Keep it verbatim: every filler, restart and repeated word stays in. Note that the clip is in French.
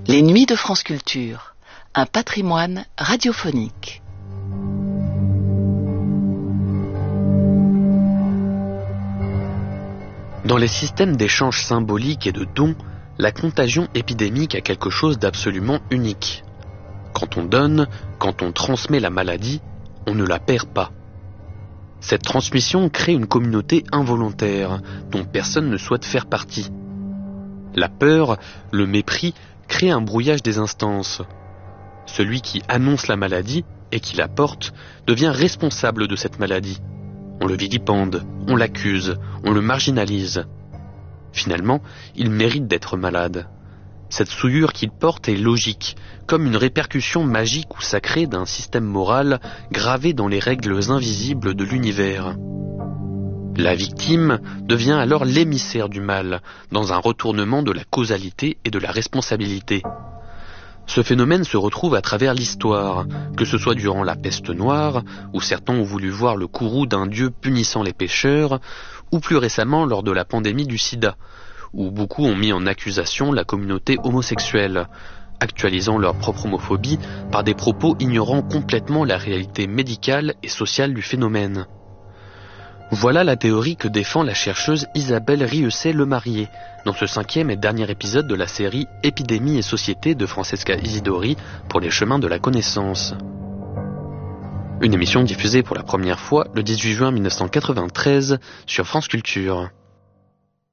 Les Nuits de France Culture, un patrimoine radiophonique. Dans les systèmes d'échange symboliques et de dons, la contagion épidémique a quelque chose d'absolument unique. Quand on donne, quand on transmet la maladie, on ne la perd pas. Cette transmission crée une communauté involontaire, dont personne ne souhaite faire partie. La peur, le mépris, créent un brouillage des instances. Celui qui annonce la maladie et qui la porte devient responsable de cette maladie. On le vilipende, on l'accuse, on le marginalise. Finalement, il mérite d'être malade. Cette souillure qu'il porte est logique, comme une répercussion magique ou sacrée d'un système moral gravé dans les règles invisibles de l'univers. La victime devient alors l'émissaire du mal, dans un retournement de la causalité et de la responsabilité. Ce phénomène se retrouve à travers l'histoire, que ce soit durant la peste noire, où certains ont voulu voir le courroux d'un dieu punissant les pécheurs, ou plus récemment lors de la pandémie du sida, où beaucoup ont mis en accusation la communauté homosexuelle, actualisant leur propre homophobie par des propos ignorant complètement la réalité médicale et sociale du phénomène. Voilà la théorie que défend la chercheuse Isabelle Rieussay-Lemarié dans ce cinquième et dernier épisode de la série Épidémie et société de Francesca Isidori pour les chemins de la connaissance. Une émission diffusée pour la première fois le dix-huit juin mille neuf cent quatre-vingt-treize sur France Culture.